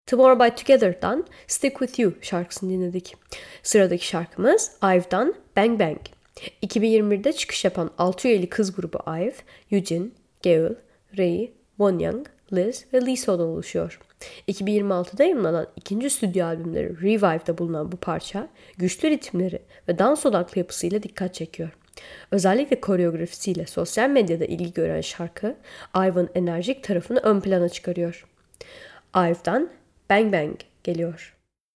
Tomorrow by Together'dan Stick With You şarkısını dinledik. Sıradaki şarkımız IVE'dan Bang Bang. 2021'de çıkış yapan 6 üyeli kız grubu IVE, Eugene, Gail, Ray, Wonyoung, Liz ve Lisao'dan oluşuyor. 2026'da yayınlanan ikinci stüdyo albümleri Revive'da bulunan bu parça, güçlü ritimleri ve dans odaklı yapısıyla dikkat çekiyor. Özellikle koreografisiyle sosyal medyada ilgi gören şarkı, IVE'ın enerjik tarafını ön plana çıkarıyor. IVE'dan Bang Bang geliyor.